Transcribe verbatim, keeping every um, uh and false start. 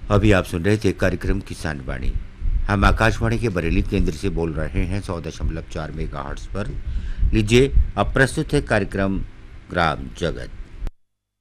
अभी आप सुन रहे थे कार्यक्रम किसान वाणी। हम आकाशवाणी के बरेली केंद्र से बोल रहे हैं सौ दशमलव चार मेगा हर्ट्ज पर। लीजिए अब प्रस्तुत है कार्यक्रम ग्राम जगत।